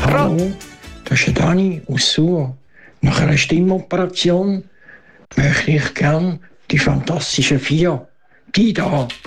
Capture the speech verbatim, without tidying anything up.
Hallo, das ist Dani aus Suhr. Nach einer Stimmoperation möchte ich gern die Fantastischen Vier, die da,